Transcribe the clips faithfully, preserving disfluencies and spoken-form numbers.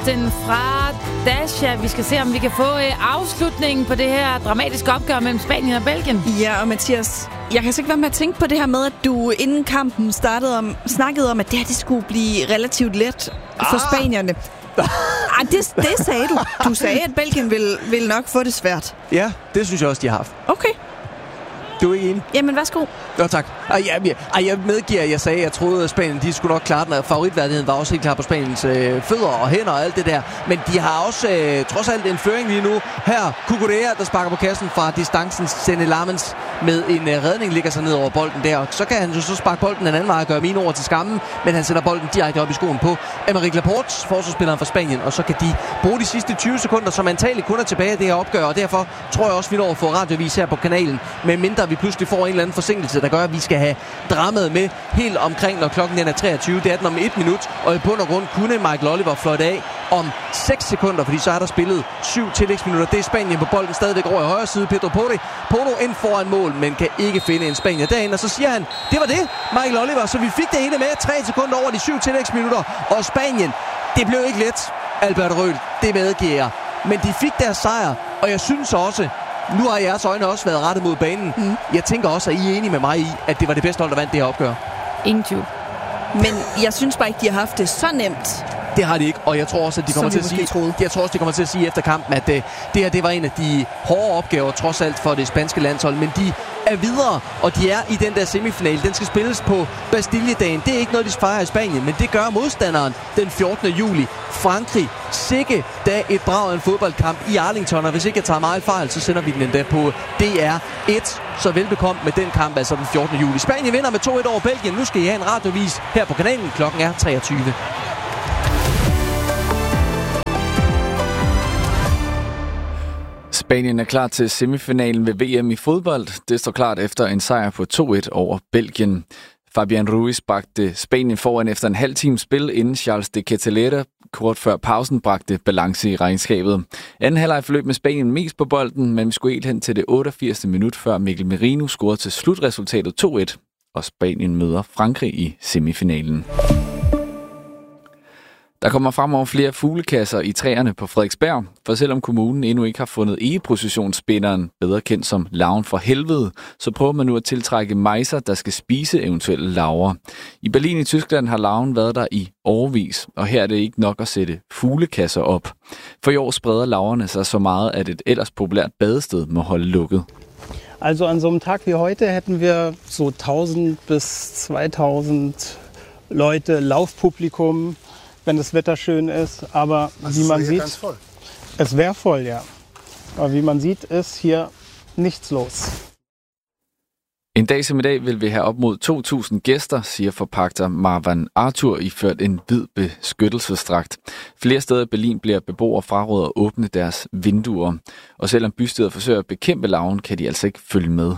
Den fra Dasha. Vi skal se, om vi kan få øh, afslutningen på det her dramatiske opgør mellem Spanien og Belgien. Ja, og Mathias, jeg kan så ikke være med at tænke på det her med, at du inden kampen startede om, snakkede om, at det her det skulle blive relativt let for ah. spanierne. Ah, det, det sagde du. Du sagde, at Belgien vil, vil nok få det svært. Ja, det synes jeg også, de har haft. Okay. Du er ikke enig? Jamen, værsgo. Nå, tak. Ej, jeg, ej, jeg medgiver, jeg sagde, at jeg troede, at Spanien de skulle nok klare den. Favoritværdigheden var også helt klar på Spaniens øh, fødder og hænder og alt det der. Men de har også øh, trods alt en føring lige nu. Her, Cucurella, der sparker på kassen fra distancen. Senne Lamens med en øh, redning ligger sig ned over bolden der. Så kan han jo så sparke bolden en anden vej og gøre mine ord til skammen. Men han sætter bolden direkte op i skoen på Aymeric Laporte, forsvarsspilleren fra Spanien. Og så kan de bruge de sidste tyve sekunder, som antageligt kun er tilbage af det her opgør. Og derfor tror jeg også, vi når at få radiovis her på kanalen. Med mindre vi pludselig får en eller anden forsinkelse, der gør, at vi skal have dramaet med helt omkring, når klokken er treogtyve. Det er den om et minut, og i bund og grund kunne Michael Oliver fløjte af om seks sekunder, fordi så er der spillet syv tillægsminutter. Det er Spanien på bolden stadigvæk over i højre side. Pedro Porro, Porro ind foran mål, men kan ikke finde en Spanier derinde. Og så siger han, det var det, Michael Oliver. Så vi fik det hele med tre sekunder over de syv tillægsminutter. Og Spanien, det blev ikke let, Albert Røhl. Det medgiver jeg. Men de fik deres sejr, og jeg synes også, nu har jeres øjne også været rettet mod banen. Mm. Jeg tænker også, at I er enige med mig i, at det var det bedste hold, der vandt det her opgør. Ingen tvivl. Men jeg synes bare ikke, de har haft det så nemt. Det har de ikke, og jeg tror også, at de kommer til at sige, troede. jeg tror også, de kommer til at sige efter kampen, at uh, det her det var en af de hårde opgaver, trods alt for det spanske landshold. Men de er videre, og de er i den der semifinale. Den skal spilles på Bastille-dagen. Det er ikke noget, de fejrer i Spanien, men det gør modstanderen den fjortende juli. Frankrig, sikke da et brag af en fodboldkamp i Arlington, og hvis ikke jeg tager meget fejl, så sender vi den endda på D R et. Så velbekomme med den kamp, altså den fjortende juli. Spanien vinder med to et over Belgien. Nu skal I have en radiovis her på kanalen. Klokken er treogtyve. Spanien er klar til semifinalen ved V M i fodbold. Det står klart efter en sejr på to et over Belgien. Fabian Ruiz bragte Spanien foran efter en halv times spil, inden Charles de Ketelera kort før pausen bragte balance i regnskabet. Anden halvleg forløb med Spanien mest på bolden, men vi skulle helt hen til det otteogfirsindstyvende minut, før Mikkel Merino scorede til slutresultatet to et, og Spanien møder Frankrig i semifinalen. Der kommer fremover flere fuglekasser i træerne på Frederiksberg, for selvom kommunen endnu ikke har fundet egeprocessionsspinderen, bedre kendt som larven fra helvede, så prøver man nu at tiltrække mejser, der skal spise eventuelle larver. I Berlin i Tyskland har larven været der i årevis, og her er det ikke nok at sætte fuglekasser op. For i år spreder larverne sig så meget, at et ellers populært badested må holde lukket. Also an so einem Tag wie heute hätten wir so tausend bis zweitausend Leute, Laufpublikum, wenn das Wetter schön ist, aber wie man sieht, es wäre voll, ja. Aber wie man sieht, ist hier nichts los. En dag som i dag vil vi have op mod to tusind gæster, siger forpagter Marwan Arthur iført en hvid beskyttelsesdragt. Flere steder i Berlin bliver beboere frarådet at åbne deres vinduer, og selvom bystyret forsøger at bekæmpe larven, kan de altså ikke følge med.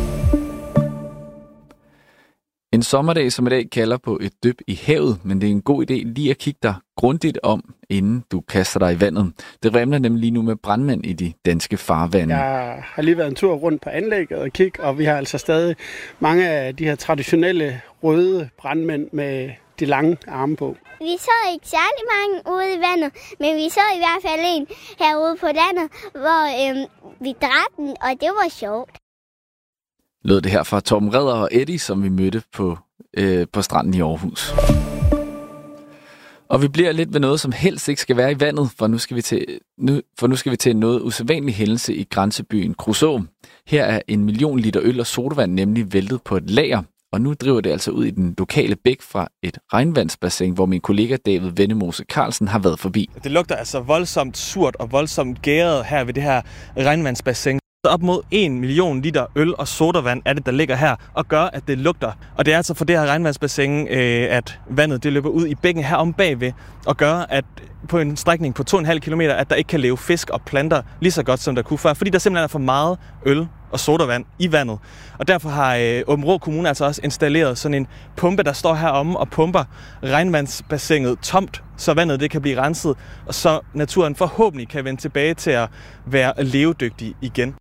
En sommerdag som i dag kalder på et dyb i havet, men det er en god idé lige at kigge dig grundigt om, inden du kaster dig i vandet. Det vrimler nemlig lige nu med brandmænd i de danske farvande. Jeg har lige været en tur rundt på anlægget og kigge, og vi har altså stadig mange af de her traditionelle røde brandmænd med de lange arme på. Vi så ikke særlig mange ude i vandet, men vi så i hvert fald en herude på landet, hvor øhm, vi dræbte den, og det var sjovt. Lød det her fra Torben Redder og Eddie, som vi mødte på, øh, på stranden i Aarhus. Og vi bliver lidt ved noget, som helst ikke skal være i vandet, for nu skal vi til, nu, for nu skal vi til en noget usædvanlig hændelse i grænsebyen Kruså. Her er en million liter øl og sodavand nemlig væltet på et lager, og nu driver det altså ud i den lokale bæk fra et regnvandsbassin, hvor min kollega David Vennemose Carlsen har været forbi. Det lugter altså voldsomt surt og voldsomt gæret her ved det her regnvandsbassin. Så op mod en million liter øl og sodavand er det, der ligger her, og gør, at det lugter. Og det er altså for det her regnvandsbassin, øh, at vandet det løber ud i bækken her om bagved, og gør, at på en strækning på to komma fem kilometer, at der ikke kan leve fisk og planter lige så godt, som der kunne før, fordi der simpelthen er for meget øl og sodavand i vandet. Og derfor har øh, Aabenraa Kommune altså også installeret sådan en pumpe, der står heromme og pumper regnvandsbassinet tomt, så vandet det kan blive renset, og så naturen forhåbentlig kan vende tilbage til at være levedygtig igen.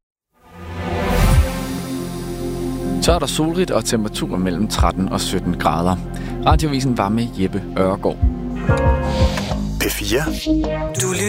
Så er der solrigt og temperaturer mellem tretten og sytten grader. Radiovisen var med Jeppe Ørgaard. P fire. Du lytter